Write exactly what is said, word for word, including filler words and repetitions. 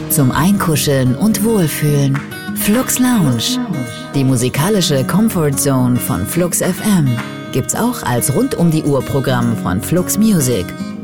zum Einkuscheln und Wohlfühlen. Flux Lounge, die musikalische Comfort Zone von Flux F M, gibt's auch als Rund-um-die-Uhr-Programm von Flux Music.